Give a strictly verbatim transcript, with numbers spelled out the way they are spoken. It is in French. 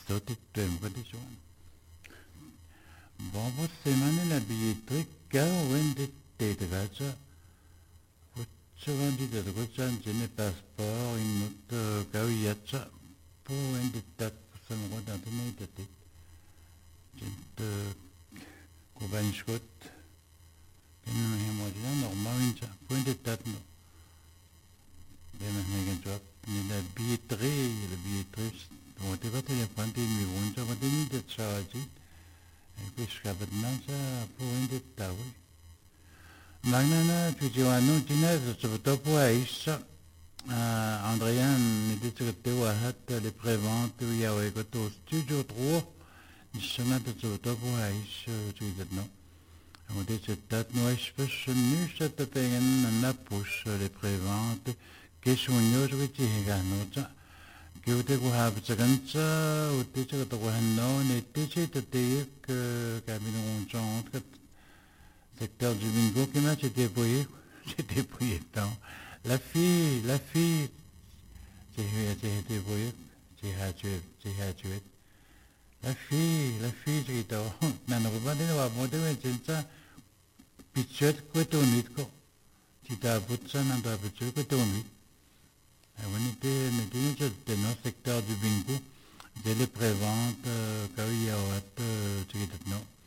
tot et tem condition. Bon, vous semane la billetterie, car when de tête gacha, vous savez de de gacha, je n'ai passeport, une autre kawiyacha, pour un de tête, ça me rend dans une tête. Je te combine scott, que nous m'imagine normalement, pour un de tête, non. Bien, mais je vois, ni la billetterie, la billetterie, on te va téléphoner, mais on te va donner des charges. Pescabadna sa puende tawi. Magnana tujuanu tina sotopo aisa. Andrian ne dit que wahat les préventes yawe que tous studio trois. Nisana de sotopo aisa tuidno. On dit que tat no espèce nu sa tapengen na push les préventes que sonyo je ti hegano. Kyote ko habe tsagancha utte tsa to ko hanno ne tse tete que cabinon chant que secteur du bingo qui m'a été payé c'était payé tant la fille la fille c'est c'est été payé c'est a tué c'est a tué la fille la fille qui to na no ba de wa mo de chen cha pichet ko to nit ko ti ta butsa na da pichet ko to nit. On était dans le secteur du bingo, des les préventes, quand il y a, tu sais, non.